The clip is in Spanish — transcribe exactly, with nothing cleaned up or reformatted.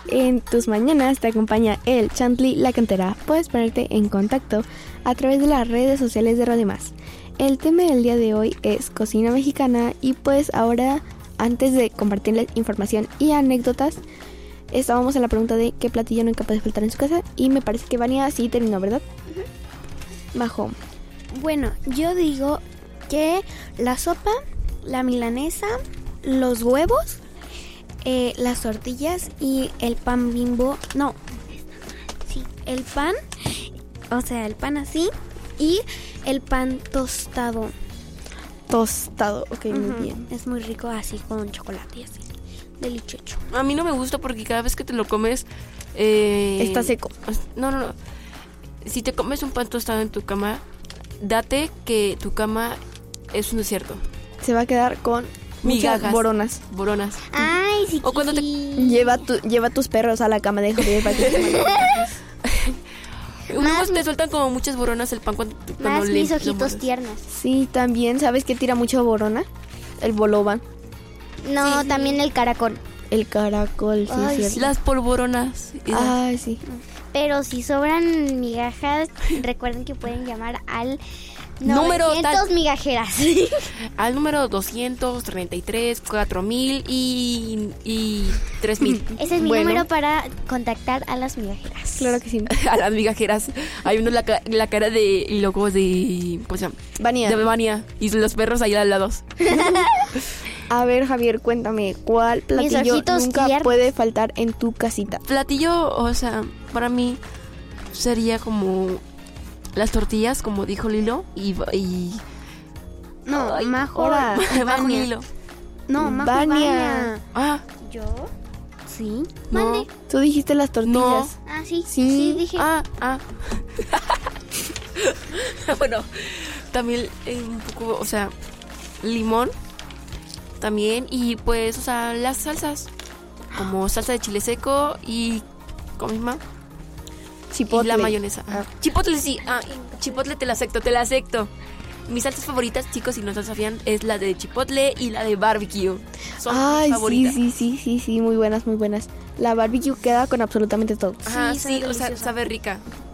En tus mañanas te acompaña el Chantli La Cantera. Puedes ponerte en contacto a través de las redes sociales de Radio Más. El tema del día de hoy es cocina mexicana y pues ahora, antes de compartirles información y anécdotas, estábamos en la pregunta de qué platillo nunca puede faltar en su casa y me parece que Vania sí terminó, ¿verdad? Uh-huh. Bajo. Bueno, yo digo que la sopa, la milanesa, los huevos, eh, las tortillas y el pan Bimbo. No, sí, el pan, o sea, el pan así y el pan tostado. Tostado, ok, uh-huh. Muy bien. Es muy rico así con chocolate y así. Delicioso. A mí no me gusta porque cada vez que te lo comes eh, está seco. No, no, no. Si te comes un pan tostado en tu cama, date que tu cama es un desierto. Se va a quedar con migajas, muchas boronas. Boronas. Ay, sí. O cuando te lleva tu, lleva tus perros a la cama de Javier para que Luego te sueltan como muchas boronas el pan cuando, cuando más le, mis ojitos tiernos. Sí, también, ¿sabes qué tira mucho borona? El boloban. No, sí, también el caracol. El caracol, sí, Ay, cierto. Las polvoronas. Ay, sí. Pero si sobran migajas, recuerden que pueden llamar al número novecientos migajeras. Al número doscientos treinta y tres, cuatro mil y, y tres mil. Ese es mi bueno. número para contactar a las migajeras. Claro que sí. A las migajeras. Hay uno la, la cara de y logos de ¿cómo se llama? Vania. De Vania y los perros ahí al lado. A ver, Javier, cuéntame, ¿cuál platillo nunca tiernos. puede faltar en tu casita? Platillo, o sea, para mí sería como las tortillas, como dijo Lilo, y... y no, ay, Majo. Ahora, Majo y Lilo. No, Majo Vania. Vania. Ah, ¿Yo? Sí. no. ¿Mande? Tú dijiste las tortillas. No. Ah, sí. Sí. Sí, dije. Ah, ah. Bueno, también eh, un poco, o sea, limón también y pues, o sea, las salsas como salsa de chile seco y ¿cómo se llama? Chipotle. Y la mayonesa. Ah. Chipotle sí, ah, chipotle te la acepto, te la acepto. Mis salsas favoritas, chicos, si no se sabían, es la de chipotle y la de barbecue. Son Ay, mis favoritas. sí, sí, sí, sí, sí, muy buenas, muy buenas. La barbecue queda con absolutamente todo. Ajá, Sí, sí, sabe o sea, deliciosa. sabe rica.